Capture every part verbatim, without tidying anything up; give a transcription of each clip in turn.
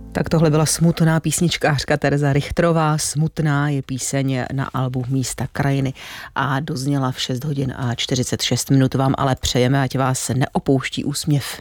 Tak tohle byla smutná písničkářka Tereza Richtrová. Smutná je píseň na albu Místa krajiny a dozněla v šest hodin a čtyřicet šest minut. Vám ale přejeme, ať vás neopouští úsměv.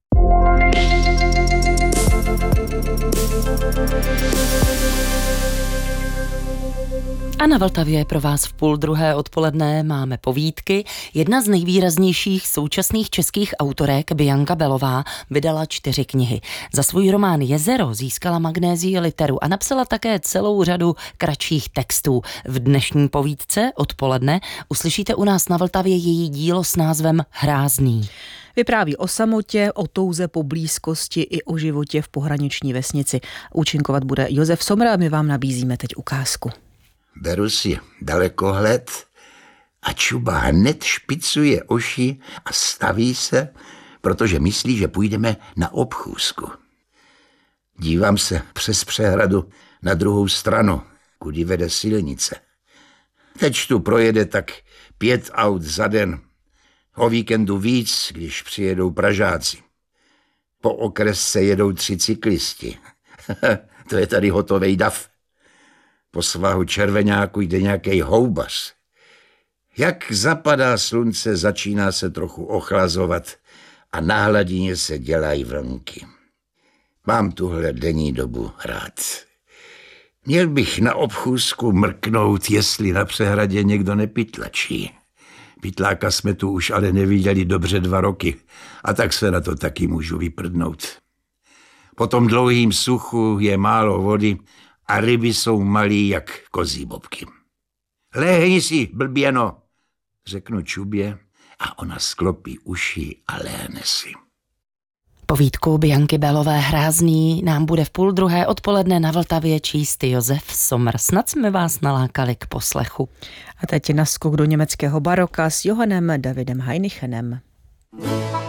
A na Vltavě pro vás v půl druhé odpoledne máme povídky. Jedna z nejvýraznějších současných českých autorek, Bianka Belová, vydala čtyři knihy. Za svůj román Jezero získala Magnézii literu a napsala také celou řadu kratších textů. V dnešní povídce odpoledne uslyšíte u nás na Vltavě její dílo s názvem Hrázný. Vypráví o samotě, o touze po blízkosti i o životě v pohraniční vesnici. Účinkovat bude Josef Sommer a my vám nabízíme teď ukázku. Beru si dalekohled a Čuba hned špicuje oši a staví se, protože myslí, že půjdeme na obchůzku. Dívám se přes přehradu na druhou stranu, kudy vede silnice. Teď tu projede tak pět aut za den, o víkendu víc, když přijedou Pražáci. Po okresce jedou tři cyklisti. To je tady hotovej dav. Po svahu červeňáku jde nějakej houbař. Jak zapadá slunce, začíná se trochu ochlazovat a na hladině se dělají vlnky. Mám tuhle denní dobu rád. Měl bych na obchůzku mrknout, jestli na přehradě někdo nepytlačí. Pytláka jsme tu už ale neviděli dobře dva roky a tak se na to taky můžu vyprdnout. Po tom dlouhým suchu je málo vody a ryby jsou malý jak kozí bobky. Lehni si, blběno, řeknu Čubě a ona sklopí uši a lehne si. Povídku Bianky Belové Hrázný nám bude v půl druhé odpoledne na Vltavě číst Josef Sommer. Snad jsme vás nalákali k poslechu. A teď naskok do německého baroka s Johannem Davidem Heinichenem.